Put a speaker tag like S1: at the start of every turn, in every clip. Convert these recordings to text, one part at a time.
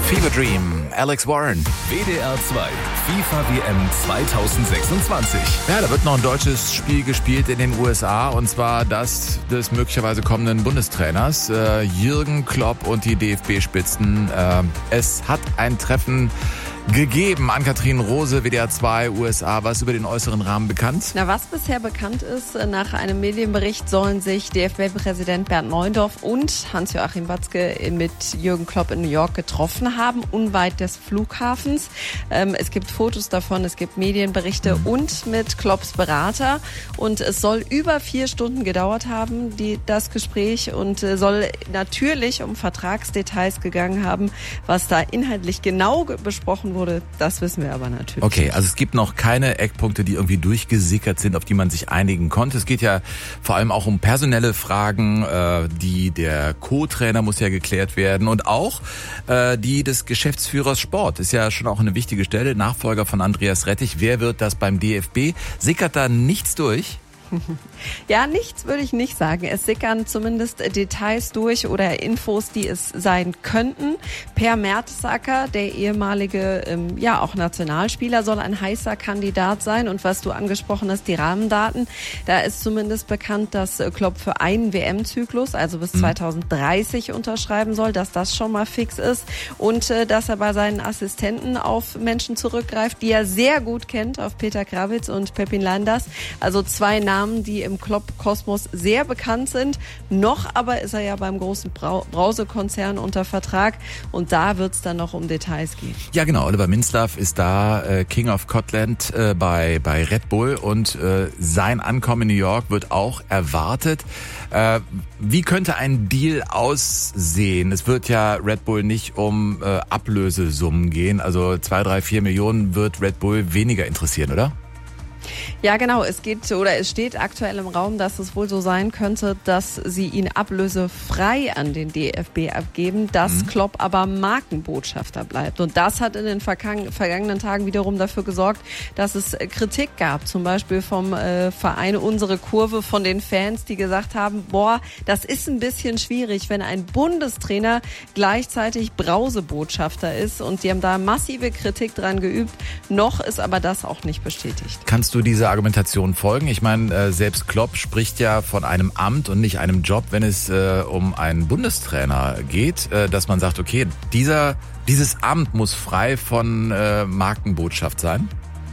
S1: Fever Dream, Alex Warren.
S2: WDR 2, FIFA WM 2026.
S1: Ja, da wird noch ein deutsches Spiel gespielt in den USA, und zwar das des möglicherweise kommenden Bundestrainers Jürgen Klopp und die DFB-Spitzen. Es hat ein Treffen gegeben. Ann-Kathrin Rose, WDR 2, USA. Was über den äußeren Rahmen bekannt?
S3: Na, was bisher bekannt ist, nach einem Medienbericht sollen sich DFB-Präsident Bernd Neuendorf und Hans-Joachim Watzke mit Jürgen Klopp in New York getroffen haben, unweit des Flughafens. Es gibt Fotos davon, es gibt Medienberichte und mit Klopps Berater. Und es soll über 4 Stunden gedauert haben, das Gespräch, und soll natürlich um Vertragsdetails gegangen haben. Was da inhaltlich genau besprochen wurde, das wissen wir aber natürlich.
S1: Okay, also es gibt noch keine Eckpunkte, die irgendwie durchgesickert sind, auf die man sich einigen konnte. Es geht ja vor allem auch um personelle Fragen, der Co-Trainer muss ja geklärt werden, und auch die des Geschäftsführers Sport ist ja schon auch eine wichtige Stelle, Nachfolger von Andreas Rettich. Wer wird das beim DFB? Sickert da nichts durch?
S3: Ja, nichts würde ich nicht sagen. Es sickern zumindest Details durch oder Infos, die es sein könnten. Per Mertesacker, der ehemalige, auch Nationalspieler, soll ein heißer Kandidat sein. Und was du angesprochen hast, die Rahmendaten, da ist zumindest bekannt, dass Klopp für einen WM-Zyklus, also bis 2030 unterschreiben soll, dass das schon mal fix ist, und dass er bei seinen Assistenten auf Menschen zurückgreift, die er sehr gut kennt, auf Peter Krawietz und Pepin Lijnders. Also 2 Namen, die im Klopp-Kosmos sehr bekannt sind. Noch aber ist er ja beim großen Brausekonzern unter Vertrag, und da wird es dann noch um Details gehen.
S1: Ja, genau. Oliver Minzlaff ist da, King of Scotland bei Red Bull, und sein Ankommen in New York wird auch erwartet. Wie könnte ein Deal aussehen? Es wird ja Red Bull nicht um Ablösesummen gehen. Also 2, 3, 4 Millionen wird Red Bull weniger interessieren, oder?
S3: Ja, genau. Es steht aktuell im Raum, dass es wohl so sein könnte, dass sie ihn ablösefrei an den DFB abgeben, dass Klopp aber Markenbotschafter bleibt. Und das hat in den vergangenen Tagen wiederum dafür gesorgt, dass es Kritik gab, zum Beispiel vom Verein Unsere Kurve, von den Fans, die gesagt haben, das ist ein bisschen schwierig, wenn ein Bundestrainer gleichzeitig Brausebotschafter ist. Und die haben da massive Kritik dran geübt. Noch ist aber das auch nicht bestätigt.
S1: Kannst du dieser Argumentation folgen? Ich meine, selbst Klopp spricht ja von einem Amt und nicht einem Job, wenn es um einen Bundestrainer geht, dass man sagt, okay, dieses Amt muss frei von Markenbotschaft sein?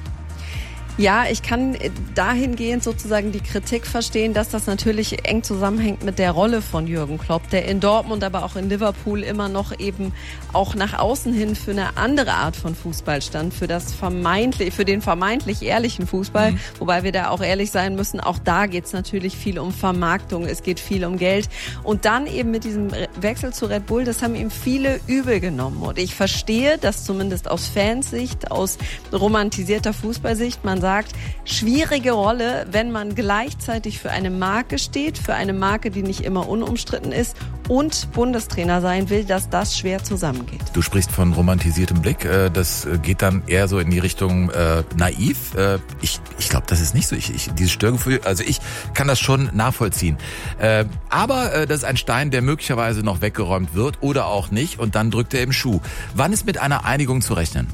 S3: Ja, ich kann dahingehend sozusagen die Kritik verstehen, dass das natürlich eng zusammenhängt mit der Rolle von Jürgen Klopp, der in Dortmund, aber auch in Liverpool immer noch eben auch nach außen hin für eine andere Art von Fußball stand, für den vermeintlich ehrlichen Fußball, wobei wir da auch ehrlich sein müssen, auch da geht's natürlich viel um Vermarktung, es geht viel um Geld, und dann eben mit diesem Wechsel zu Red Bull, das haben ihm viele übel genommen, und ich verstehe, dass zumindest aus Fansicht, aus romantisierter Fußballsicht, man sagt, schwierige Rolle, wenn man gleichzeitig für eine Marke steht, für eine Marke, die nicht immer unumstritten ist, und Bundestrainer sein will, dass das schwer zusammengeht.
S1: Du sprichst von romantisiertem Blick, das geht dann eher so in die Richtung naiv. Ich glaube, das ist nicht so. Dieses Störgefühl, also ich kann das schon nachvollziehen. Aber das ist ein Stein, der möglicherweise noch weggeräumt wird oder auch nicht, und dann drückt er im Schuh. Wann ist mit einer Einigung zu rechnen?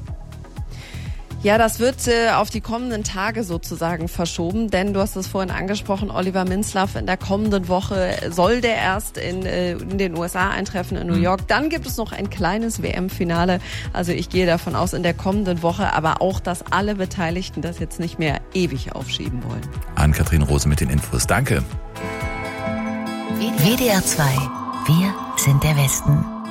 S3: Ja, das wird auf die kommenden Tage sozusagen verschoben, denn du hast es vorhin angesprochen, Oliver Minzlaff, in der kommenden Woche soll der erst in den USA eintreffen, in New York. Dann gibt es noch ein kleines WM-Finale. Also ich gehe davon aus, in der kommenden Woche, aber auch, dass alle Beteiligten das jetzt nicht mehr ewig aufschieben wollen.
S1: Ann-Kathrin Rose mit den Infos. Danke.
S4: WDR 2. Wir sind der Westen.